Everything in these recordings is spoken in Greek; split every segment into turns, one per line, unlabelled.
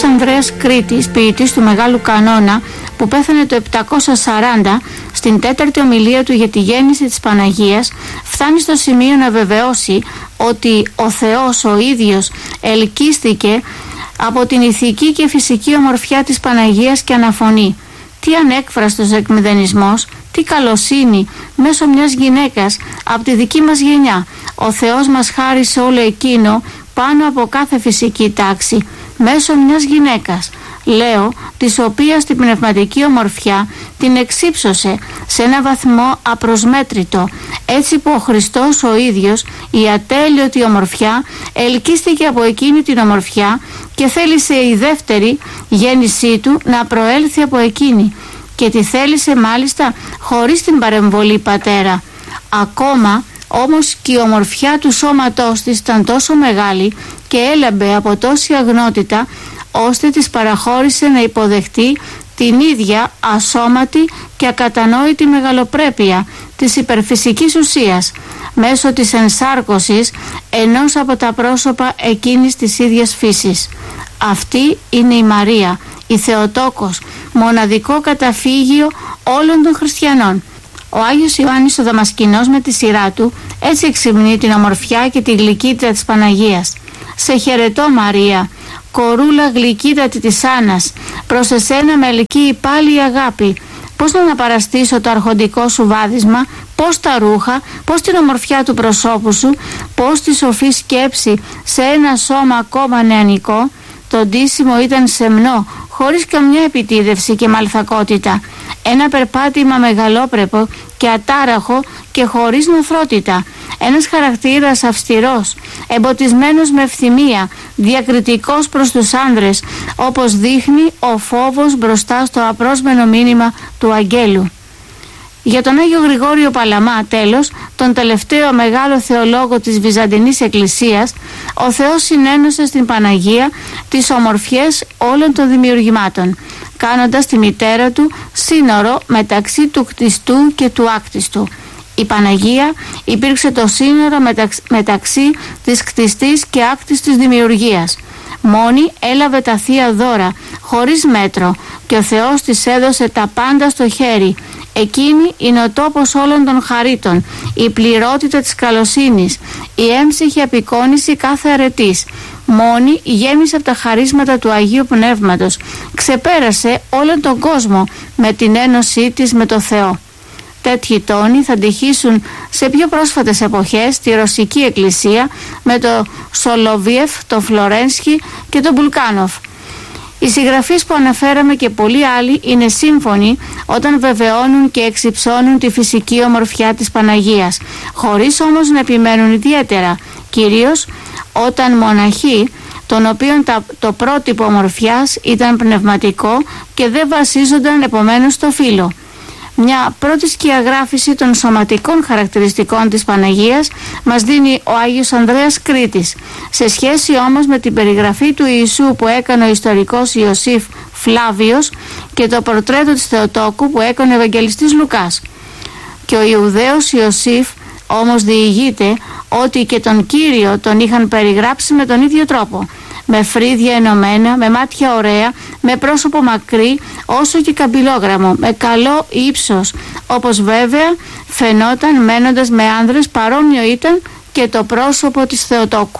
Άγιος Ανδρέας Κρήτης, ποιητής του Μεγάλου Κανόνα, που πέθανε το 740, στην τέταρτη ομιλία του για τη γέννηση της Παναγίας, φτάνει στο σημείο να βεβαιώσει ότι ο Θεός ο ίδιος ελκύστηκε από την ηθική και φυσική ομορφιά της Παναγίας και αναφωνεί: τι ανέκφραστος εκμηδενισμός, τι καλοσύνη μέσω μιας γυναίκας από τη δική μας γενιά. Ο Θεός μας χάρισε όλο εκείνο πάνω από κάθε φυσική τάξη μέσω μιας γυναίκας, λέω, της οποίας την πνευματική ομορφιά την εξύψωσε σε ένα βαθμό απροσμέτρητο, έτσι που ο Χριστός ο ίδιος, η ατέλειωτη ομορφιά, ελκύστηκε από εκείνη την ομορφιά και θέλησε η δεύτερη γέννησή του να προέλθει από εκείνη, και τη θέλησε μάλιστα χωρίς την παρεμβολή πατέρα. Ακόμα όμως και η ομορφιά του σώματός της ήταν τόσο μεγάλη και έλαμπε από τόση αγνότητα, ώστε της παραχώρησε να υποδεχτεί την ίδια ασώματη και ακατανόητη μεγαλοπρέπεια της υπερφυσικής ουσίας μέσω της ενσάρκωσης ενός από τα πρόσωπα εκείνης της ίδιας φύσης. Αυτή είναι η Μαρία, η Θεοτόκος, μοναδικό καταφύγιο όλων των χριστιανών. Ο Άγιος Ιωάννης ο Δαμασκηνός με τη σειρά του έτσι εξυμνεί την ομορφιά και τη γλυκύτητα της Παναγίας. Σε χαιρετώ, Μαρία, κορούλα γλυκύτατη της Άννας, προς εσένα με ελκύει πάλι η αγάπη. Πώς να αναπαραστήσω το αρχοντικό σου βάδισμα, πώς τα ρούχα, πώς την ομορφιά του προσώπου σου, πώς τη σοφή σκέψη σε ένα σώμα ακόμα νεανικό. Το ντύσιμο ήταν σεμνό, χωρίς καμιά επιτίδευση και μαλθακότητα. Ένα περπάτημα μεγαλόπρεπο και ατάραχο και χωρίς νοθρότητα. Ένας χαρακτήρας αυστηρός, εμποτισμένος με ευθυμία, διακριτικός προς τους άνδρες, όπως δείχνει ο φόβος μπροστά στο απρόσμενο μήνυμα του αγγέλου. Για τον Άγιο Γρηγόριο Παλαμά, τέλος, τον τελευταίο μεγάλο θεολόγο της Βυζαντινής Εκκλησίας, ο Θεός συνένωσε στην Παναγία τις ομορφιές όλων των δημιουργημάτων, κάνοντας τη μητέρα του σύνορο μεταξύ του κτιστού και του άκτιστου. Η Παναγία υπήρξε το σύνορο μεταξύ της κτιστής και άκτιστης δημιουργίας. Μόνη έλαβε τα θεία δώρα, χωρίς μέτρο, και ο Θεός της έδωσε τα πάντα στο χέρι. Εκείνη είναι ο τόπος όλων των χαρίτων, η πληρότητα της καλοσύνης, η έμψυχη απεικόνηση κάθε αρετής. Μόνη γέμισε από τα χαρίσματα του Αγίου Πνεύματος, ξεπέρασε όλον τον κόσμο με την ένωσή της με το Θεό. Τέτοιοι τόνοι θα τυχήσουν σε πιο πρόσφατες εποχές τη Ρωσική Εκκλησία με το Σολοβίεφ, το Φλωρένσκι και τον Μπουλκάνοφ. Οι συγγραφείς που αναφέραμε και πολλοί άλλοι είναι σύμφωνοι όταν βεβαιώνουν και εξυψώνουν τη φυσική ομορφιά της Παναγίας, χωρίς όμως να επιμένουν ιδιαίτερα, κυρίως όταν μοναχοί, των οποίων το πρότυπο ομορφιάς ήταν πνευματικό και δεν βασίζονταν επομένως στο φύλο. Μια πρώτη σκιαγράφηση των σωματικών χαρακτηριστικών της Παναγίας μας δίνει ο Άγιος Ανδρέας Κρήτης, σε σχέση όμως με την περιγραφή του Ιησού που έκανε ο ιστορικός Ιωσήφ Φλάβιος και το πορτρέτο της Θεοτόκου που έκανε ο Ευαγγελιστής Λουκάς. Και ο Ιουδαίος Ιωσήφ όμως διηγείται ότι και τον Κύριο τον είχαν περιγράψει με τον ίδιο τρόπο, με φρύδια ενωμένα, με μάτια ωραία, με πρόσωπο μακρύ όσο και καμπυλόγραμμο, με καλό ύψος, όπως βέβαια φαινόταν μένοντας με άνδρες, παρόμοιο ήταν και το πρόσωπο της Θεοτόκου.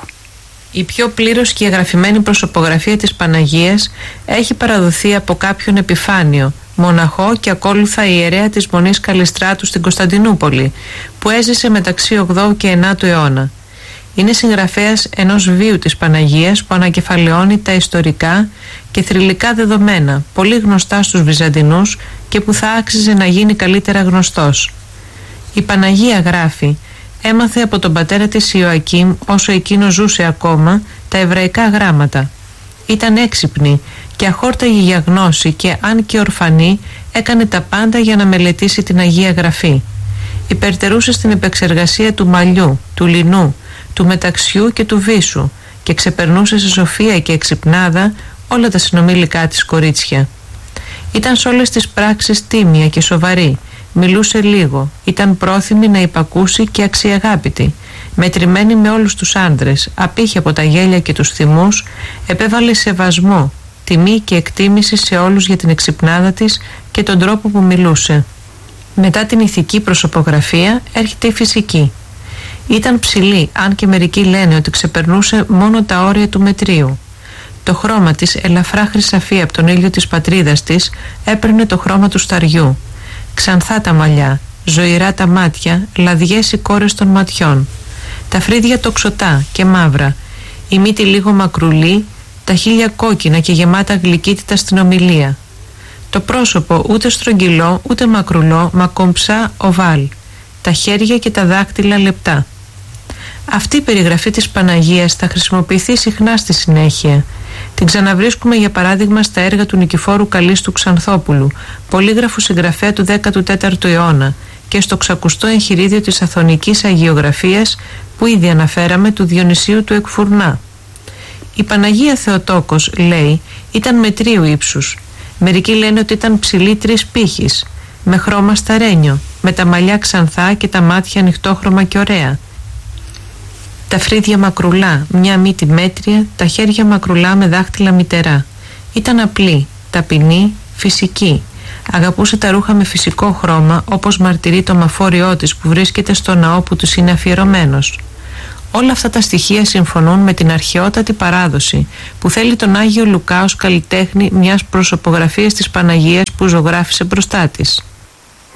Η πιο πλήρως σκιαγραφημένη προσωπογραφία της Παναγίας έχει παραδοθεί από κάποιον επιφάνιο, μοναχό και ακόλουθα ιερέα της Μονής Καλιστράτου στην Κωνσταντινούπολη, που έζησε μεταξύ 8ου και 9ου αιώνα. Είναι συγγραφέας ενός βίου της Παναγίας που ανακεφαλαιώνει τα ιστορικά και θρυλικά δεδομένα, πολύ γνωστά στους Βυζαντινούς και που θα άξιζε να γίνει καλύτερα γνωστός. Η Παναγία, γράφει, έμαθε από τον πατέρα της Ιωακήμ, όσο εκείνος ζούσε ακόμα, τα εβραϊκά γράμματα. Ήταν έξυπνη και αχόρταγη για γνώση και αν και ορφανή έκανε τα πάντα για να μελετήσει την Αγία Γραφή. Υπερτερούσε στην επεξεργασία του μαλλιού, του λινού, του μεταξιού και του βύσσου και ξεπερνούσε σε σοφία και εξυπνάδα όλα τα συνομήλικά της κορίτσια. Ήταν σε όλες τις πράξεις τίμια και σοβαρή, μιλούσε λίγο, ήταν πρόθυμη να υπακούσει και αξιαγάπητη, μετρημένη με όλους τους άντρες, απήχε από τα γέλια και τους θυμούς, επέβαλε σεβασμό, τιμή και εκτίμηση σε όλους για την εξυπνάδα της και τον τρόπο που μιλούσε. Μετά την ηθική προσωπογραφία έρχεται η φυσική. Ήταν ψηλή, αν και μερικοί λένε ότι ξεπερνούσε μόνο τα όρια του μετρίου. Το χρώμα της, ελαφρά χρυσαφή από τον ήλιο της πατρίδας της, έπαιρνε το χρώμα του σταριού. Ξανθά τα μαλλιά, ζωηρά τα μάτια, λαδιές οι κόρες των ματιών. Τα φρύδια τοξωτά και μαύρα, η μύτη λίγο μακρουλή, τα χείλια κόκκινα και γεμάτα γλυκύτητα στην ομιλία. Το πρόσωπο ούτε στρογγυλό ούτε μακρουλό, μα κομψά οβάλ. Τα χέρια και τα δάκτυλα λεπτά. Αυτή η περιγραφή της Παναγίας θα χρησιμοποιηθεί συχνά στη συνέχεια. Την ξαναβρίσκουμε για παράδειγμα στα έργα του Νικηφόρου Καλίστου Ξανθόπουλου, πολύγραφου συγγραφέα του 14ου αιώνα, και στο ξακουστό εγχειρίδιο της Αθωνικής Αγιογραφίας που ήδη αναφέραμε του Διονυσίου του Εκφουρνά. Η Παναγία Θεοτόκος, λέει, ήταν μετρίου ύψους. Μερικοί λένε ότι ήταν ψηλή 3 πύχης, με χρώμα σταρένιο, με τα μαλλιά ξανθά και τα μάτια ανοιχτόχρωμα και ωραία. Τα φρύδια μακρουλά, μια μύτη μέτρια, τα χέρια μακρουλά με δάχτυλα μυτερά. Ήταν απλή, ταπεινή, φυσική. Αγαπούσε τα ρούχα με φυσικό χρώμα, όπως μαρτυρεί το μαφόριό της που βρίσκεται στο ναό που τους είναι αφιερωμένος. Όλα αυτά τα στοιχεία συμφωνούν με την αρχαιότατη παράδοση που θέλει τον Άγιο Λουκά ως καλλιτέχνη μιας προσωπογραφίας της Παναγίας που ζωγράφισε μπροστά της.